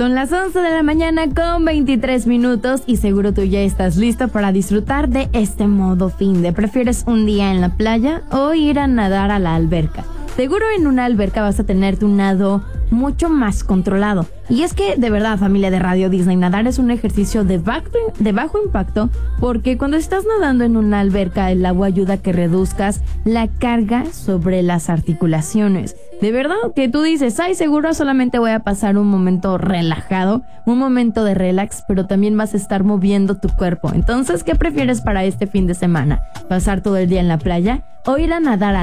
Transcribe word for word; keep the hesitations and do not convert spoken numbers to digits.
Son las once de la mañana con veintitrés minutos y seguro tú ya estás listo para disfrutar de este modo fin de. ¿Prefieres un día en la playa o ir a nadar a la alberca? Seguro en una alberca vas a tener tu nado mucho más controlado. Y es que, de verdad, familia de Radio Disney, nadar es un ejercicio de bajo, de bajo impacto porque cuando estás nadando en una alberca, el agua ayuda a que reduzcas la carga sobre las articulaciones. De verdad que tú dices, ay, seguro solamente voy a pasar un momento relajado, un momento de relax, pero también vas a estar moviendo tu cuerpo. Entonces, ¿qué prefieres para este fin de semana? ¿Pasar todo el día en la playa o ir a nadar a